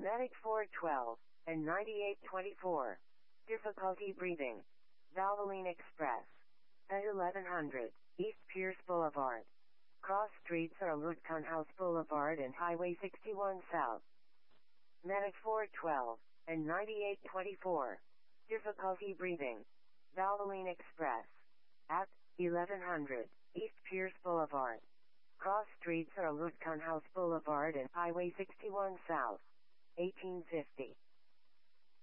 Medic 412 and 9824. Difficulty breathing. Valvoline Express. At 1100 East Pierce Boulevard. Cross streets are Lutcon House Boulevard and Highway 61 South. Medic 412 and 9824. Difficulty breathing. Valvoline Express. At 1100 East Pierce Boulevard. Cross streets are Lutcon House Boulevard and Highway 61 South. 1850.